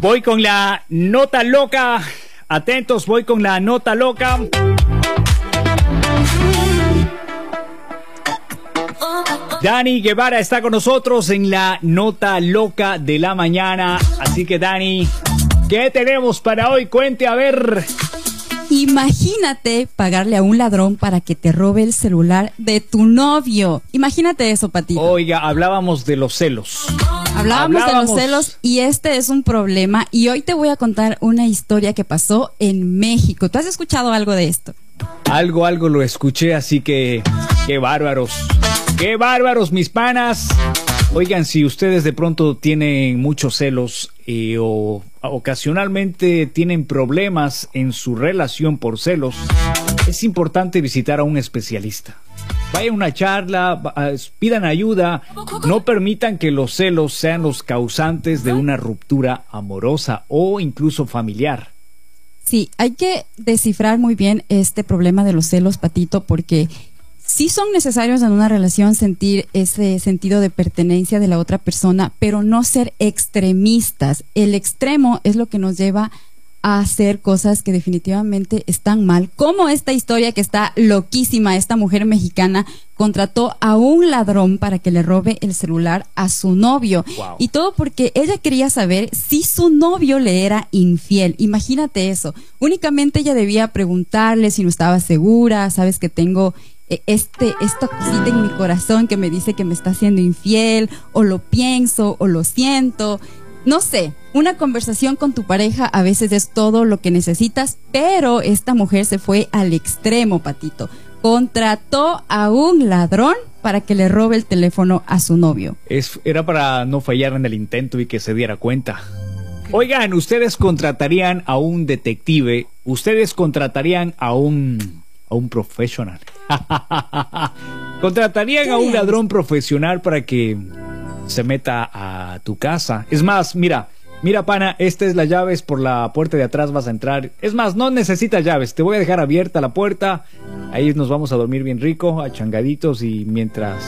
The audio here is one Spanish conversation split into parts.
Voy con la nota loca. Atentos, voy con la nota loca. Dani Guevara está con nosotros en la nota loca de la mañana. Así que, Dani, ¿qué tenemos para hoy? Cuente, a ver. Imagínate pagarle a un ladrón para que te robe el celular de tu novio. Imagínate eso, Patito. Oiga, hablábamos de los celos. Hablábamos de los celos y este es un problema. Y hoy te voy a contar una historia que pasó en México. ¿Tú has escuchado algo de esto? Algo lo escuché, así que qué bárbaros. Qué bárbaros, mis panas. Oigan, si ustedes de pronto tienen muchos celos o ocasionalmente tienen problemas en su relación por celos, es importante visitar a un especialista. Vayan a una charla, pidan ayuda, no permitan que los celos sean los causantes de una ruptura amorosa o incluso familiar. Sí, hay que descifrar muy bien este problema de los celos, Patito, porque sí son necesarios en una relación sentir ese sentido de pertenencia de la otra persona, pero no ser extremistas. El extremo es lo que nos lleva a hacer cosas que definitivamente están mal, como esta historia que está loquísima. Esta mujer mexicana contrató a un ladrón para que le robe el celular a su novio. Wow. Y todo porque ella quería saber si su novio le era infiel. Imagínate eso. Únicamente ella debía preguntarle si no estaba segura. Sabes que tengo esta cosita en mi corazón que me dice que me está haciendo infiel, o lo pienso, o lo siento. No sé, una conversación con tu pareja a veces es todo lo que necesitas, pero esta mujer se fue al extremo, Patito. Contrató a un ladrón para que le robe el teléfono a su novio. Era para no fallar en el intento y que se diera cuenta. Oigan, ¿ustedes contratarían a un detective? ¿Ustedes contratarían a un profesional? ¿Contratarían a un ladrón profesional para que se meta a tu casa? Es más, mira, pana, esta es la llave, es por la puerta de atrás vas a entrar. Es más, no necesitas llaves, te voy a dejar abierta la puerta. Ahí nos vamos a dormir bien rico, achangaditos, y mientras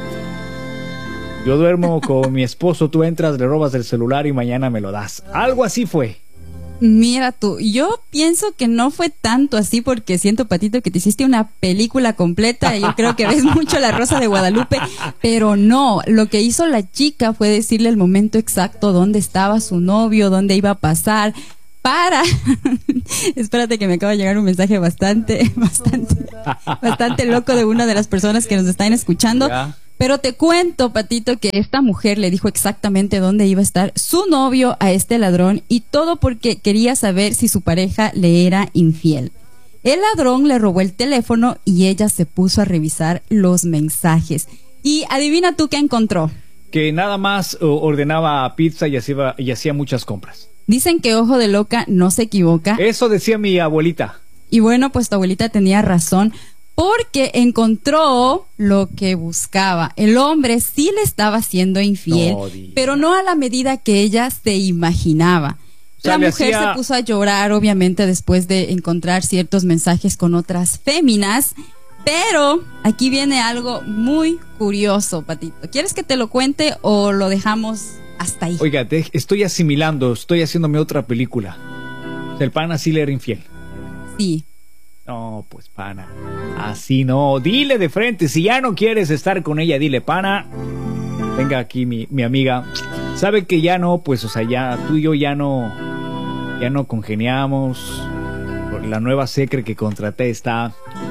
yo duermo con mi esposo, tú entras, le robas el celular y mañana me lo das. Algo así fue. Mira tú, yo pienso que no fue tanto así, porque siento, Patito, que te hiciste una película completa. Yo creo que ves mucho La Rosa de Guadalupe, pero no, lo que hizo la chica fue decirle el momento exacto dónde estaba su novio, dónde iba a pasar para... Espérate, que me acaba de llegar un mensaje bastante loco de una de las personas que nos están escuchando. ¿Ya? Pero te cuento, Patito, que esta mujer le dijo exactamente dónde iba a estar su novio a este ladrón, y todo porque quería saber si su pareja le era infiel. El ladrón le robó el teléfono y ella se puso a revisar los mensajes. Y adivina tú qué encontró. Que nada más ordenaba pizza y hacía muchas compras. Dicen que ojo de loca no se equivoca. Eso decía mi abuelita. Y bueno, pues tu abuelita tenía razón, porque encontró lo que buscaba. El hombre sí le estaba siendo infiel, pero no a la medida que ella se imaginaba. La mujer se puso a llorar, obviamente, después de encontrar ciertos mensajes con otras féminas. Pero aquí viene algo muy curioso, Patito. ¿Quieres que te lo cuente o lo dejamos hasta ahí? Oiga, estoy asimilando, estoy haciéndome otra película. El pana sí le era infiel. Sí. No, pues, pana, así no. Dile de frente, si ya no quieres estar con ella, dile, pana, venga aquí mi amiga, sabe que ya no, pues, o sea, ya tú y yo ya no congeniamos. La nueva secre que contraté está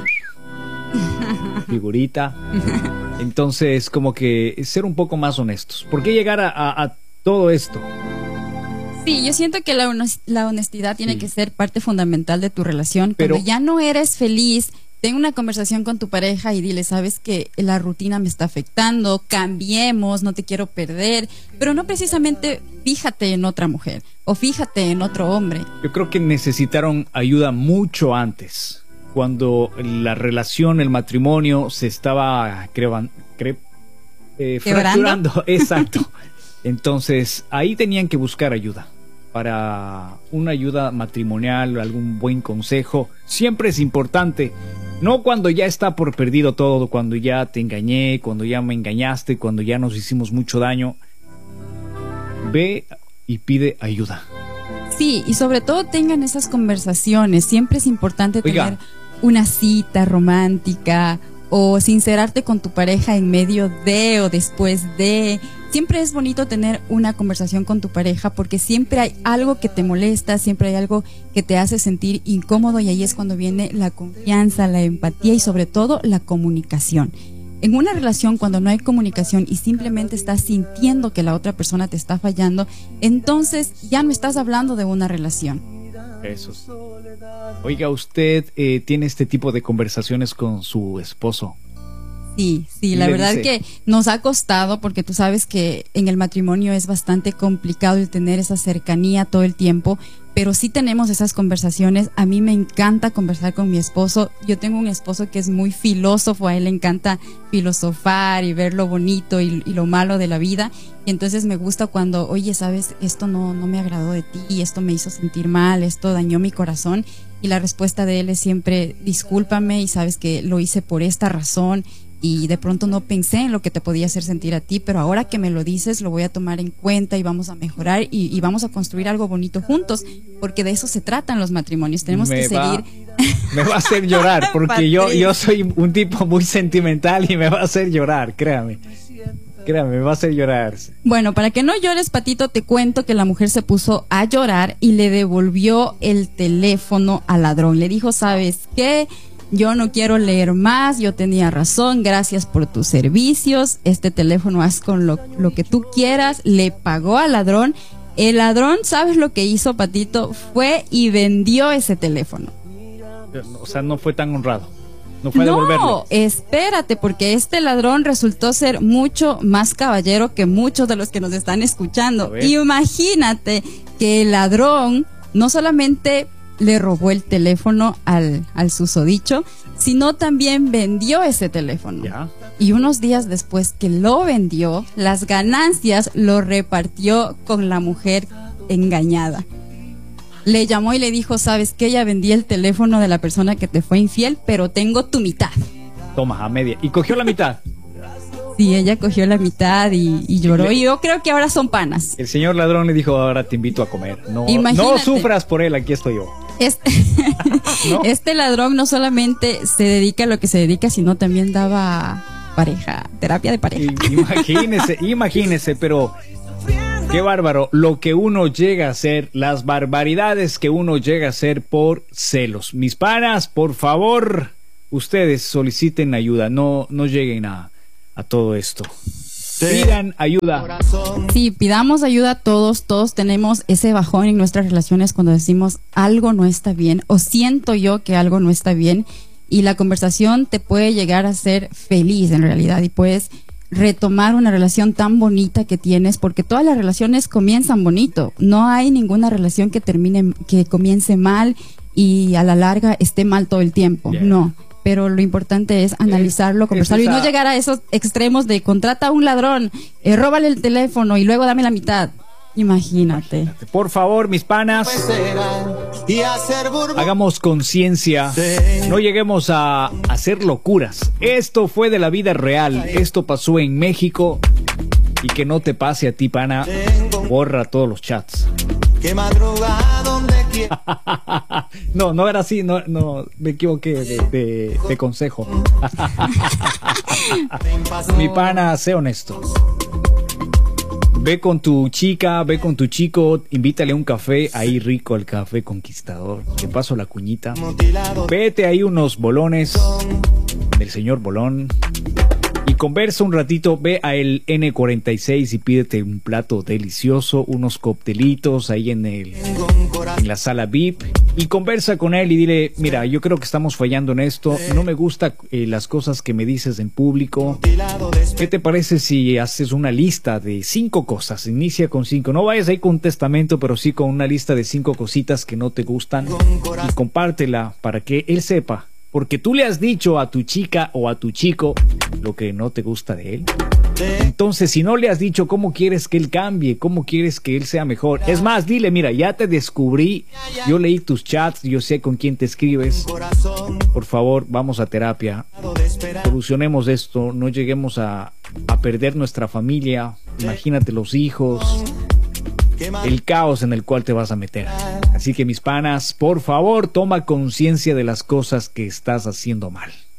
figurita. Entonces, como que ser un poco más honestos. ¿Por qué llegar a todo esto? Sí, yo siento que la honestidad tiene que ser parte fundamental de tu relación. Pero cuando ya no eres feliz, ten una conversación con tu pareja y dile, sabes que la rutina me está afectando, cambiemos, no te quiero perder. Pero no precisamente fíjate en otra mujer o fíjate en otro hombre. Yo creo que necesitaron ayuda mucho antes, cuando la relación, el matrimonio se estaba fracturando. Exacto. Entonces, ahí tenían que buscar ayuda. Para una ayuda matrimonial, algún buen consejo, siempre es importante. No cuando ya está por perdido todo, cuando ya te engañé, cuando ya me engañaste, cuando ya nos hicimos mucho daño. Ve y pide ayuda. Sí, y sobre todo tengan esas conversaciones. Siempre es importante tener una cita romántica o sincerarte con tu pareja en medio de o después de. Siempre es bonito tener una conversación con tu pareja porque siempre hay algo que te molesta, siempre hay algo que te hace sentir incómodo y ahí es cuando viene la confianza, la empatía y sobre todo la comunicación. En una relación, cuando no hay comunicación y simplemente estás sintiendo que la otra persona te está fallando, entonces ya no estás hablando de una relación. Eso. Oiga, ¿usted tiene este tipo de conversaciones con su esposo? Sí, la verdad que nos ha costado porque tú sabes que en el matrimonio es bastante complicado el tener esa cercanía todo el tiempo, pero sí tenemos esas conversaciones. A mí me encanta conversar con mi esposo. Yo tengo un esposo que es muy filósofo, a él le encanta filosofar y ver lo bonito y lo malo de la vida. Y entonces me gusta cuando, oye, sabes, esto no me agradó de ti, esto me hizo sentir mal, esto dañó mi corazón. Y la respuesta de él es siempre, discúlpame y sabes que lo hice por esta razón. Y de pronto no pensé en lo que te podía hacer sentir a ti, pero ahora que me lo dices lo voy a tomar en cuenta y vamos a mejorar y vamos a construir algo bonito juntos, porque de eso se tratan los matrimonios. Tenemos que seguir. Me va a hacer llorar, porque yo soy un tipo muy sentimental y me va a hacer llorar, créame. Créame, me va a hacer llorar. Bueno, para que no llores, Patito, te cuento que la mujer se puso a llorar y le devolvió el teléfono al ladrón. Le dijo, ¿sabes qué? Yo no quiero leer más, yo tenía razón, gracias por tus servicios, este teléfono haz con lo que tú quieras. Le pagó al ladrón. El ladrón, ¿sabes lo que hizo, Patito? Fue y vendió ese teléfono. O sea, no fue tan honrado. No fue a devolverlo. No, espérate, porque este ladrón resultó ser mucho más caballero que muchos de los que nos están escuchando. Imagínate que el ladrón no solamente le robó el teléfono al susodicho, sino también vendió ese teléfono. ¿Ya? Y unos días después que lo vendió, las ganancias lo repartió con la mujer engañada. Le llamó y le dijo, ¿sabes qué? Ya vendí el teléfono de la persona que te fue infiel, pero tengo tu mitad. Toma, a media. ¿Y cogió la mitad? Sí, ella cogió la mitad y lloró. Y yo creo que ahora son panas. El señor ladrón le dijo, ahora te invito a comer. No sufras por él, aquí estoy yo. ¿No? Este ladrón no solamente se dedica a lo que se dedica, sino también daba terapia de pareja. Imagínese, pero qué bárbaro lo que uno llega a hacer, las barbaridades que uno llega a hacer por celos. Mis panas, por favor, ustedes soliciten ayuda, no lleguen a todo esto. Pidan ayuda. Sí, pidamos ayuda todos tenemos ese bajón en nuestras relaciones cuando decimos algo no está bien o siento yo que algo no está bien y la conversación te puede llegar a ser feliz en realidad y puedes retomar una relación tan bonita que tienes porque todas las relaciones comienzan bonito, no hay ninguna relación que comience mal y a la larga esté mal todo el tiempo, no. Pero lo importante es analizarlo, conversarlo y no llegar a esos extremos de contrata a un ladrón, róbale el teléfono y luego dame la mitad. Imagínate. Por favor, mis panas, hagamos conciencia, no lleguemos a hacer locuras. Esto fue de la vida real, esto pasó en México y que no te pase a ti, pana. Borra todos los chats. Que madruga donde quiera. No era así, no, me equivoqué de consejo. Mi pana, sé honesto. Ve con tu chica, ve con tu chico, invítale un café, ahí rico el café conquistador. Te paso la cuñita. Vete ahí unos bolones del señor Bolón. Y conversa un ratito, ve a el N46 y pídete un plato delicioso, unos coctelitos ahí en la sala VIP y conversa con él y dile, mira, yo creo que estamos fallando en esto, no me gusta las cosas que me dices en público. ¿Qué te parece si haces una lista de 5 cosas? Inicia con 5, no vayas ahí con un testamento, pero sí con una lista de 5 cositas que no te gustan y compártela para que él sepa. Porque tú le has dicho a tu chica o a tu chico lo que no te gusta de él. Entonces, si no le has dicho, ¿cómo quieres que él cambie? ¿Cómo quieres que él sea mejor? Es más, dile, mira, ya te descubrí, yo leí tus chats, yo sé con quién te escribes. Por favor, vamos a terapia. Solucionemos esto, no lleguemos a perder nuestra familia. Imagínate los hijos. el caos en el cual te vas a meter. Así que mis panas, por favor, toma conciencia de las cosas que estás haciendo mal.